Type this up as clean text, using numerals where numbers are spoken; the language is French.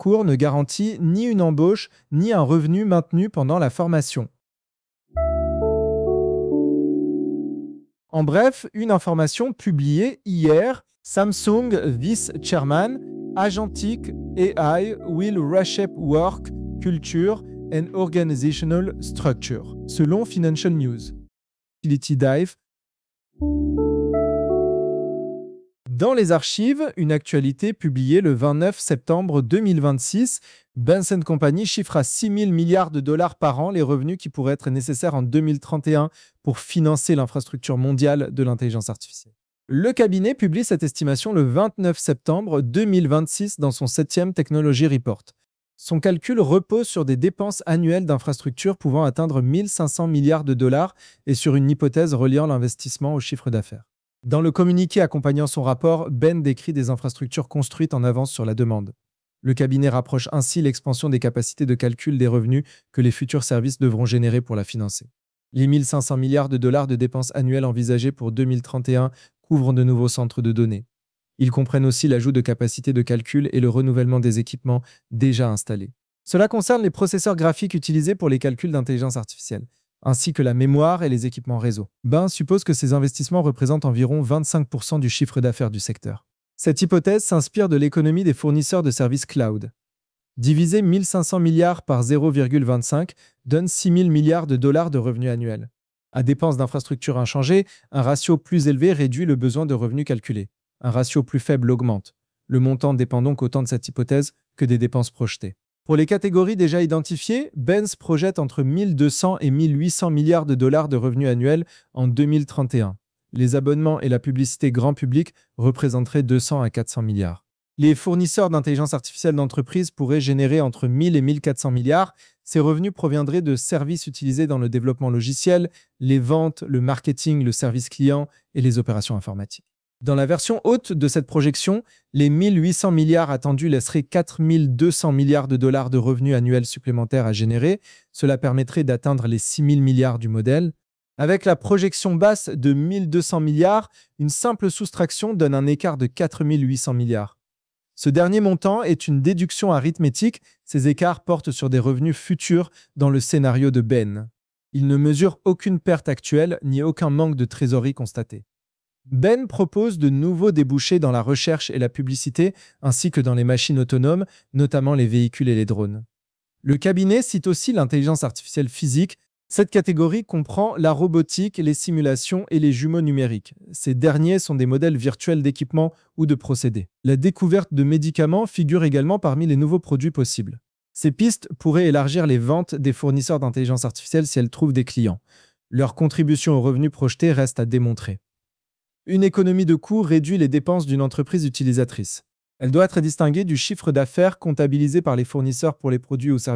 court ne garantit ni une embauche, ni un revenu maintenu pendant la formation. En bref, une information publiée hier, Samsung Vice Chairman, Agentic AI will reshape work, culture and organizational structure, selon Financial News. Utility Dive. Dans les archives, une actualité publiée le 29 septembre 2026, Benz & Company chiffre à 6 000 milliards de dollars par an les revenus qui pourraient être nécessaires en 2031 pour financer l'infrastructure mondiale de l'intelligence artificielle. Le cabinet publie cette estimation le 29 septembre 2026 dans son 7e Technology Report. Son calcul repose sur des dépenses annuelles d'infrastructures pouvant atteindre 1 500 milliards de dollars et sur une hypothèse reliant l'investissement au chiffre d'affaires. Dans le communiqué accompagnant son rapport, Ben décrit des infrastructures construites en avance sur la demande. Le cabinet rapproche ainsi l'expansion des capacités de calcul des revenus que les futurs services devront générer pour la financer. Les 1 500 milliards de dollars de dépenses annuelles envisagées pour 2031 couvrent de nouveaux centres de données. Ils comprennent aussi l'ajout de capacités de calcul et le renouvellement des équipements déjà installés. Cela concerne les processeurs graphiques utilisés pour les calculs d'intelligence artificielle, ainsi que la mémoire et les équipements réseau. Ben suppose que ces investissements représentent environ 25% du chiffre d'affaires du secteur. Cette hypothèse s'inspire de l'économie des fournisseurs de services cloud. Diviser 1 500 milliards par 0,25 donne 6 000 milliards de dollars de revenus annuels. À dépenses d'infrastructures inchangées, un ratio plus élevé réduit le besoin de revenus calculés. Un ratio plus faible augmente. Le montant dépend donc autant de cette hypothèse que des dépenses projetées. Pour les catégories déjà identifiées, Benz projette entre 1 200 et 1 800 milliards de dollars de revenus annuels en 2031. Les abonnements et la publicité grand public représenteraient 200 à 400 milliards. Les fournisseurs d'intelligence artificielle d'entreprise pourraient générer entre 1000 et 1400 milliards. Ces revenus proviendraient de services utilisés dans le développement logiciel, les ventes, le marketing, le service client et les opérations informatiques. Dans la version haute de cette projection, les 1 800 milliards attendus laisseraient 4 200 milliards de dollars de revenus annuels supplémentaires à générer. Cela permettrait d'atteindre les 6 000 milliards du modèle. Avec la projection basse de 1 200 milliards, une simple soustraction donne un écart de 4 800 milliards. Ce dernier montant est une déduction arithmétique. Ces écarts portent sur des revenus futurs dans le scénario de Ben. Ils ne mesurent aucune perte actuelle ni aucun manque de trésorerie constaté. Ben propose de nouveaux débouchés dans la recherche et la publicité, ainsi que dans les machines autonomes, notamment les véhicules et les drones. Le cabinet cite aussi l'intelligence artificielle physique. Cette catégorie comprend la robotique, les simulations et les jumeaux numériques. Ces derniers sont des modèles virtuels d'équipements ou de procédés. La découverte de médicaments figure également parmi les nouveaux produits possibles. Ces pistes pourraient élargir les ventes des fournisseurs d'intelligence artificielle si elles trouvent des clients. Leur contribution aux revenus projetés reste à démontrer. Une économie de coûts réduit les dépenses d'une entreprise utilisatrice. Elle doit être distinguée du chiffre d'affaires comptabilisé par les fournisseurs pour les produits ou services